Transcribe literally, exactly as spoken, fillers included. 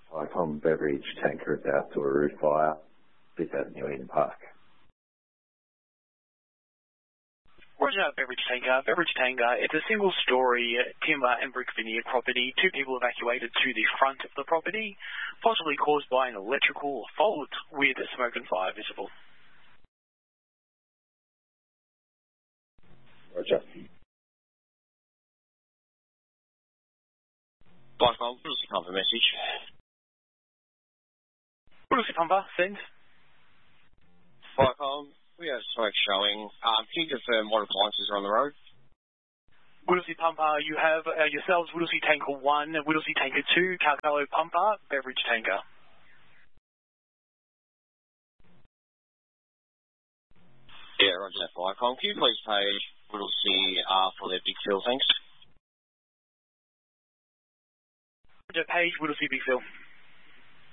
Icon beverage tanker about to a roof fire. Fifth Avenue Eden Park. Roger, beverage tanker. Beverage tanker. It's a single-story timber and brick veneer property. Two people evacuated to the front of the property, possibly caused by an electrical fault with smoke and fire visible. Roger. Blackmore, Whittlesea Pumper message. Whittlesea Pumper, send. Blackmore, we have smoke showing. Um, can you confirm what appliances are on the road? Whittlesea Pumper, you have uh, yourselves Whittlesea Tanker one, Whittlesea Tanker two, Calcalo Pumper, Beverage Tanker. Yeah, roger that, Blackmore. Can you please page Whittlesea uh, for their big fill, thanks? Roger, page Whittlesea Big Phil.